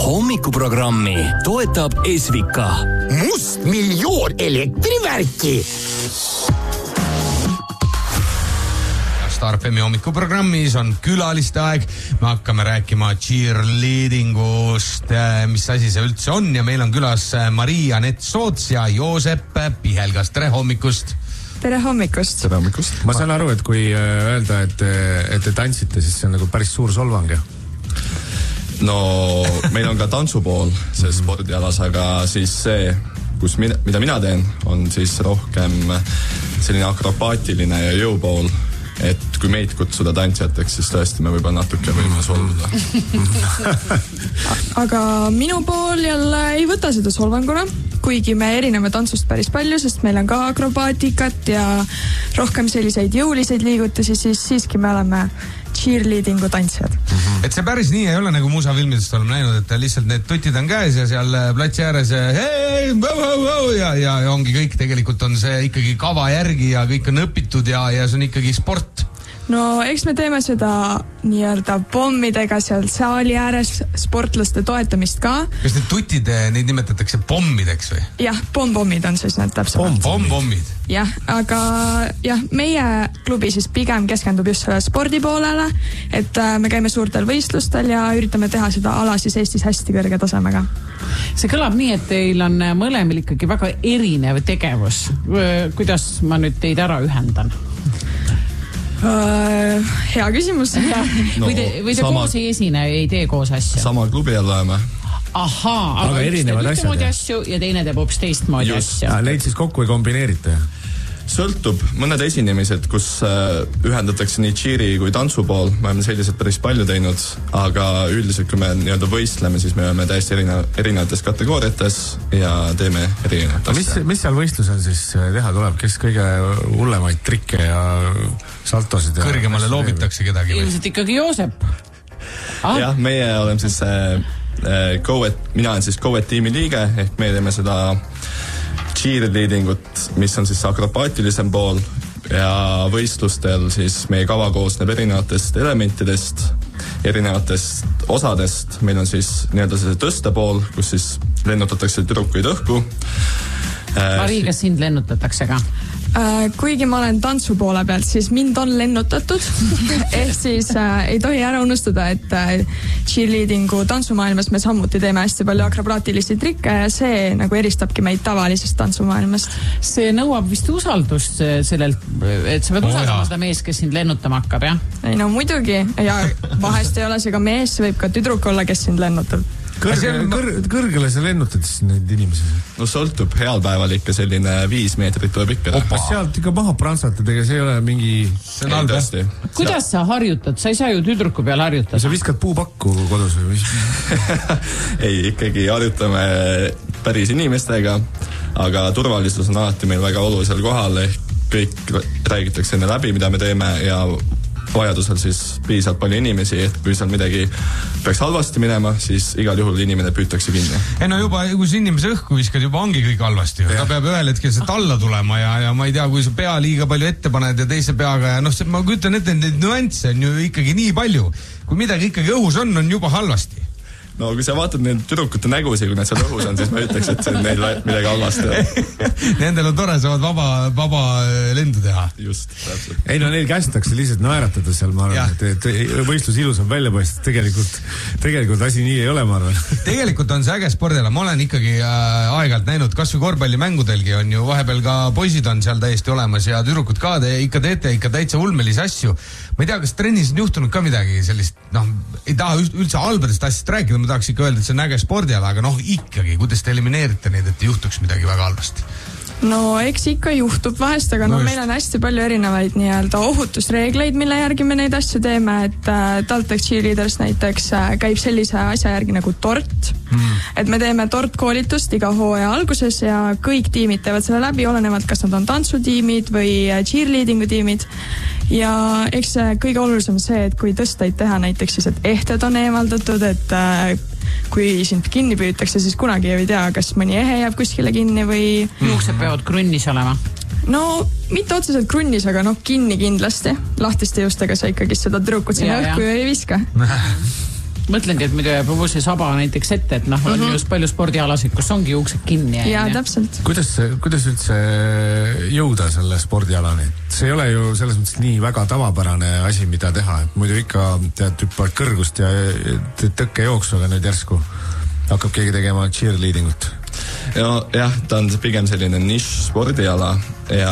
Hommikuprogrammi toetab Esvika. Must miljoon elektrivärki. Star FM hommikuprogrammis on külaliste aeg. Me hakkame rääkima cheerleadingust, mis asi see üldse on, ja meil on külas Maria-Nett Soots ja Joosep Pihelgas. Tere hommikust! Tere hommikust! Tere hommikust! Ma saan aru, et kui öelda, et te tantsite, siis see on nagu päris suur solvang. No, meil on ka tantsupool see spordialas, aga siis see, mida mina teen, on siis rohkem selline akrobaatiline ja jõupool. Et kui meid kutsuda tantsijateks, siis tõesti me võib-olla natuke võime solvuda. Aga minu pool jälle ei võta seda solvanguna, kuigi me erineme tantsust päris palju, sest meil on ka akrobaatikat ja rohkem selliseid jõuliseid liigutusi, siis siiski me oleme cheerleadingu tantsijad. Et see päris nii ei ole, nagu muusafilmidest oleme näinud, et lihtsalt need tutid on käes ja seal platsi ääres ja ongi kõik, tegelikult on see ikkagi kava järgi ja kõik on õpitud ja see on ikkagi sport. No eks me teeme seda nii-öelda pommidega seal saali ääres sportlaste toetamist ka. Kas need tutid, neid nimetatakse pommideks või? Jah, pommid on siis need täpselt. Pommid. Jah, aga meie klubi siis pigem keskendub just selle spordi poolele, et me käime suurtel võistlustel ja üritame teha seda ala siis Eestis hästi kõrge tasemega. See kõlab nii, et teil on mõlemil ikkagi väga erinev tegevus. Kuidas ma nüüd teid ära ühendan? Hea küsimus. Või te koos ei esine, ei tee koos asju? Sama klubi all oleme. Ahaa, aga üks teeb ühtemoodi asju ja teine teeb hoopis teistmoodi asju. Neid siis kokku ei kombineerita? Sõltub, mõned esinemised, kus ühendatakse nii cheeri kui tantsupool, me oleme sellised päris palju teinud, aga üldiselt kui me nii-öelda võistleme, siis me oleme täiesti erinevates kategooriates ja teeme erinevat asja. Mis seal võistlusel siis teha tuleb? Kes kõige hullemaid trikke ja saltosid? Kõrgemale loobitakse kedagi? Ilmselt ikkagi Joosep. Jah, meie oleme siis mina olen siis Go-Et tiimi liige, ehk me teeme seda cheerleadingut, mis on siis akrobaatilisem pool ja võistlustel siis meie kava koosneb erinevatest elementidest, erinevatest osadest. Meil on siis nii-öelda see tõstepool, kus siis lennutatakse tüdrukuid õhku. Mari, kas sind lennutatakse ka? Kuigi ma olen tantsu poole pealt, siis mind on lennutatud. Ehk siis ei tohi ära unustada, et cheerleadingu tantsumaailmas me samuti teeme hästi palju akrobaatilisi trikke ja see nagu eristabki meid tavalisest tantsumaailmast. See nõuab vist usaldust sellelt, et sa pead usaldama seda mees, kes sind lennutama hakkab, jah? Ei no muidugi, ja vahest ei ole see ka mees, see võib ka tüdruk olla, kes sind lennutab. Kõrgele sa lennutad siis neid inimesi? No sõltub, heal päeval ikka selline 5 meetrit tuleb ikka. Sealt ikka maha prantsatad, ega see ei ole mingi... See on tõesti. Kuidas sa harjutad? Sa ei saa ju tüdruku peal harjutada. Sa viskad puupakku kodus või mis? Ei, ikkagi harjutame päris inimestega, aga turvalisus on alati meil väga olulisel kohal, ehk kõik räägitakse enne läbi, mida me teeme ja vajadusel siis piisavalt palju inimesi, et kui seal midagi peaks halvasti minema, siis igal juhul inimene püütakse kinni. Ei no juba, kui sa inimese õhku viskad, juba ongi kõik halvasti. Ta peab ühel hetkel sealt alla tulema ja ma ei tea, kui sa pea liiga palju ette paned ja teise peaga ja ma kujutan ette, neid nüansse on ju ikkagi nii palju. Kui midagi ikkagi õhus on juba halvasti. No kui sa vaatad need tüdrukute nägusi, kui nad seal õhus on, siis ma ütleks, et see on neil midagi halvasti. Nendel on tore, saavad vaba lendu teha. Just, täpselt. Ei no neil kästakse lihtsalt naeratada seal, ma arvan, et võistlus ilus on välja paistud. Tegelikult asi nii ei ole, ma arvan. Tegelikult on see äge spordile. Ma olen ikkagi aegalt näinud, kas või korvpallimängudelgi on ju vahepeal ka poisid on seal täiesti olemas ja tüdrukud ka ikka teete ikka täitsa ulmelisi asju. Ma ei tea, kas trennis on juhtunud ka midagi sellist, ei taha üldse halbadest asjast rääkida, ma tahaks ikka öelda, et see on äge spordiala, aga ikkagi, kuidas te elimineerite neid, et juhtuks midagi väga halvasti? No eks ikka juhtub vahest, aga meil on hästi palju erinevaid nii-öelda ohutusreegleid, mille järgi me neid asju teeme, et TalTech Cheerleaders näiteks käib sellise asja järgi nagu tort. Et me teeme tortkoolitust iga hooaja alguses ja kõik tiimid teevad selle läbi, olenevalt kas nad on tantsutiimid või cheerleadingu tiimid. Ja eks kõige olulisem see, et kui tõsteid teha näiteks siis, et ehted on eemaldatud, et kui sind kinni püütakse, siis kunagi ei tea, kas mõni ehe jääb kuskile kinni või... Juuksed peavad krunnis olema? No, mitte otseselt krunnis, aga kinni kindlasti. Lahtiste juustega sa ikkagi seda tüdrukut sinna õhku ju ei viska. mõtlengi, et muidu jääb see saba näiteks ette, et on just palju spordialasid, kus ongi uksed kinni. Ja täpselt. Kuidas üldse jõuda selle spordialani? See ei ole ju selles mõttes nii väga tavapärane asi, mida teha. Et muidu ikka hüppavad kõrgust ja tõkke jooksu, aga nüüd järsku hakkab keegi tegema cheerleadingut. Jah, ta on pigem selline nišš spordiala ja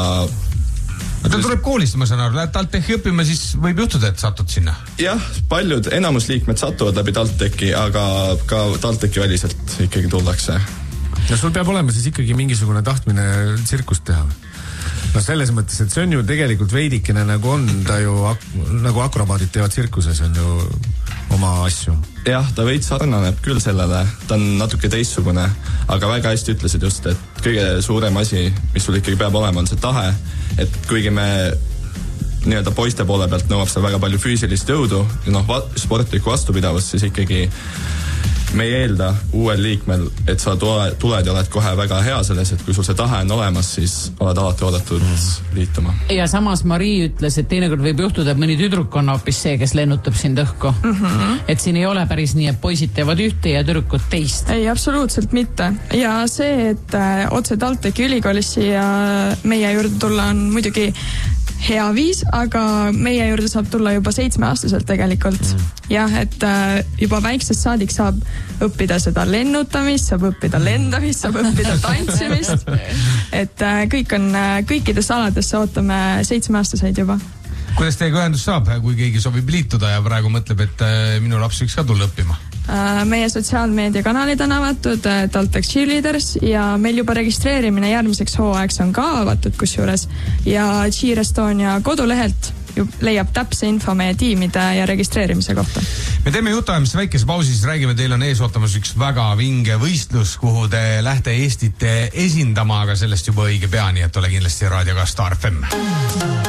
ta tuleb koolist, ma saan aru, lähed TalTechi õppima, siis võib juhtuda, et satud sinna? Jah, enamus liikmed satuvad läbi TalTechi, aga ka TalTechi väliselt ikkagi tullakse. Ja sul peab olema siis ikkagi mingisugune tahtmine tsirkust teha? No selles mõttes, et see on ju tegelikult veidikene nagu on, ta ju nagu akrobaadid teevad tsirkuses, on ju oma asju. Jah, ta veits sarnaneb küll sellele, ta on natuke teistsugune, aga väga hästi ütlesid just, et kõige suurem asi, mis sul ikkagi peab olema, on see tahe, et kuigi me nii-öelda poiste poole pealt nõuab seda väga palju füüsilist jõudu ja sportlikku vastupidavust, siis ikkagi me ei eelda uuel liikmel, et sa tuled ja oled kohe väga hea selles, et kui sul see tahe on olemas, siis oled alati oodatud liituma. Ja samas Marii ütles, et teinekord võib juhtuda, et mõni tüdruk on hoopis see, kes lennutab sind õhku. Et siin ei ole päris nii, et poisid teevad ühte ja tüdrukud teist. Ei, absoluutselt mitte. Ja see, et otse TalTechi ülikoolis siia meie juurde tulla on muidugi hea viis, aga meie juurde saab tulla juba 7-aastaselt tegelikult. Jah, et juba väiksest saadik saab õppida seda lennutamist, saab õppida lendamist, saab õppida tantsimist. Et kõikides alades ootame 7-aastaseid juba. Kuidas teiega ühendus saab, kui keegi sobib liituda ja praegu mõtleb, et minu laps võiks ka tulla õppima? Meie sotsiaalmeediakanalid on avatud, TalTech Cheerleaders ja meil juba registreerimine järgmiseks hooaegs on ka avatud kusjuures ja Cheer Estonia kodulehelt leiab täpse info meie tiimide ja registreerimise kohta. Me teeme jutuajamist väikese pausi, siis räägime, teil on ees ootamas üks väga vinge võistlus, kuhu te lähte Eestit esindama, aga sellest juba õige pea, nii et ole kindlasti raadioga Star FM.